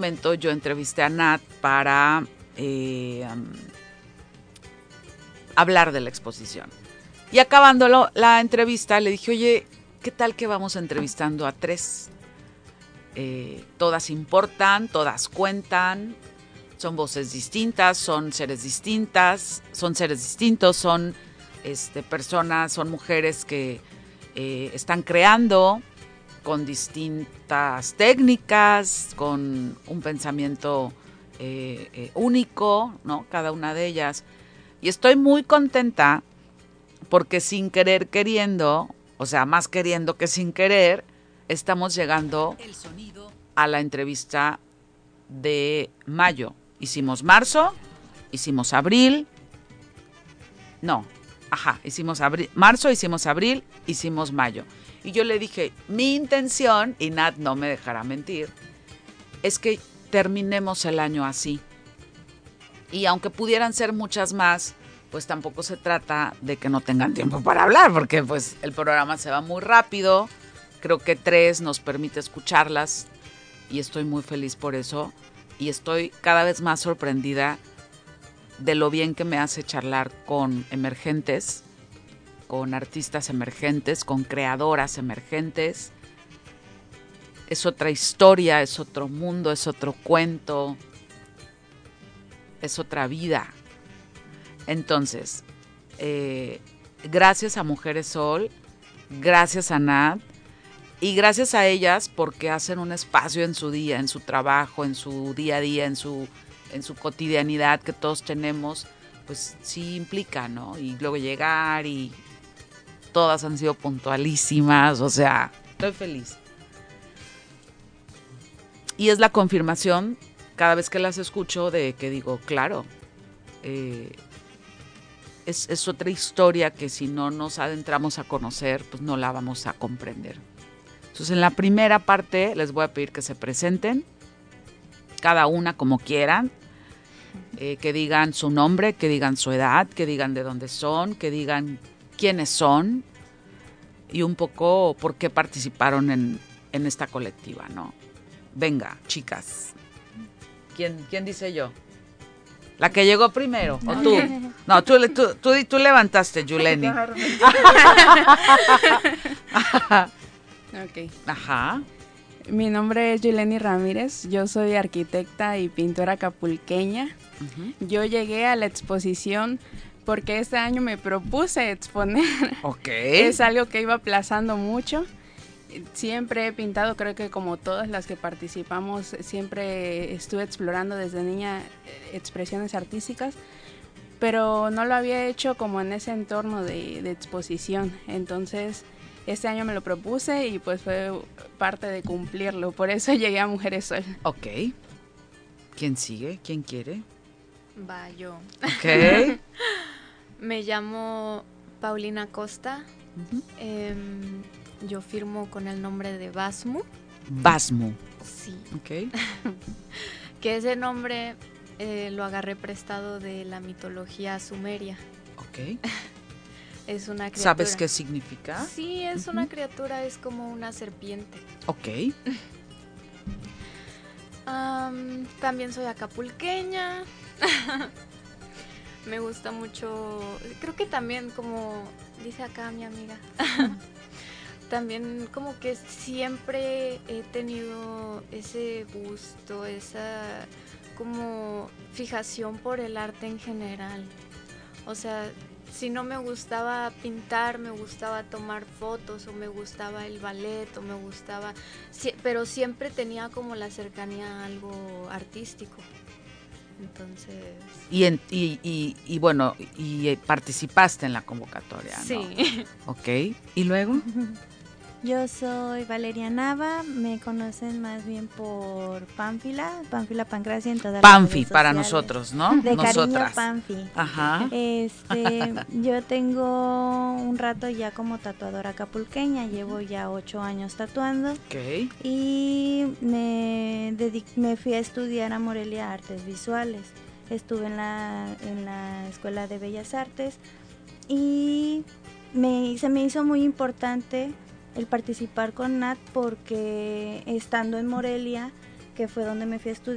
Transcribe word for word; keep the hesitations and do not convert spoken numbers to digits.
momento yo entrevisté a Nat para eh, um, hablar de la exposición. Y acabándolo la entrevista le dije, oye, ¿qué tal que vamos entrevistando a tres? Eh, todas importan, todas cuentan, son voces distintas, son seres distintas, son seres distintos, son este, personas, son mujeres que eh, están creando con distintas técnicas, con un pensamiento eh, eh, único, ¿no? Cada una de ellas. Y estoy muy contenta porque sin querer queriendo, o sea, más queriendo que sin querer, estamos llegando a la entrevista de mayo. Hicimos marzo, hicimos abril, no, ajá, hicimos abril, marzo, hicimos abril, hicimos mayo. Y yo le dije, mi intención, y Nat no me dejará mentir, es que terminemos el año así. Y aunque pudieran ser muchas más, pues tampoco se trata de que no tengan tiempo para hablar, porque pues el programa se va muy rápido. Creo que tres nos permite escucharlas y estoy muy feliz por eso. Y estoy cada vez más sorprendida de lo bien que me hace charlar con emergentes, con artistas emergentes, con creadoras emergentes. Es otra historia, es otro mundo, es otro cuento, es otra vida. Entonces, eh, gracias a Mujeres Sol, gracias a Nat y gracias a ellas porque hacen un espacio en su día, en su trabajo, en su día a día, en su, en su cotidianidad que todos tenemos, pues sí implica, ¿no? Y luego llegar y todas han sido puntualísimas, o sea, estoy feliz. Y es la confirmación cada vez que las escucho de que digo, claro, eh, Es, es otra historia que si no nos adentramos a conocer, pues no la vamos a comprender. Entonces, en la primera parte les voy a pedir que se presenten, cada una como quieran, eh, que digan su nombre, que digan su edad, que digan de dónde son, que digan quiénes son y un poco por qué participaron en, en esta colectiva, ¿no? Venga, chicas. ¿Quién, quién dice yo? La que llegó primero, ¿o tú? No, tú, tú, tú, tú levantaste, Yuleni. Ok. Ajá. Mi nombre es Yuleni Ramírez, yo soy arquitecta y pintora acapulqueña. Uh-huh. Yo llegué a la exposición porque este año me propuse exponer. Ok. Es algo que iba aplazando mucho. Siempre he pintado, creo que como todas las que participamos, siempre estuve explorando desde niña expresiones artísticas, pero no lo había hecho como en ese entorno de, de exposición. Entonces, este año me lo propuse y pues fue parte de cumplirlo. Por eso llegué a Mujeres Sol. Ok. ¿Quién sigue? ¿Quién quiere? Va, yo. Ok. Me llamo Paulina Costa. Uh-huh. Eh, yo firmo con el nombre de Basmu. Basmu. Sí. Ok. Que ese nombre eh, lo agarré prestado de la mitología sumeria. Ok. Es una criatura. ¿Sabes qué significa? Sí, es uh-huh. una criatura, es como una serpiente. Ok. um, también soy acapulqueña. Me gusta mucho, creo que también como dice acá mi amiga, también como que siempre he tenido ese gusto, esa como fijación por el arte en general. O sea, si no me gustaba pintar, me gustaba tomar fotos o me gustaba el ballet o me gustaba, pero siempre tenía como la cercanía a algo artístico. Entonces... Y, en, y, y, y bueno, y participaste en la convocatoria, ¿no? Sí. Ok, ¿y luego? Yo soy Valeria Nava, me conocen más bien por Pánfila, Pánfila Pancracia en todas Panfi, las redes para sociales. nosotros, ¿no? De Nosotras. cariño Panfi. Ajá. Este, yo tengo un rato ya como tatuadora acapulqueña, llevo ya ocho años tatuando. Ok. Y me, dedic- me fui a estudiar a Morelia Artes Visuales. Estuve en la, en la Escuela de Bellas Artes y me, se me hizo muy importante el participar con Nat porque estando en Morelia, que fue donde me fui a estudiar,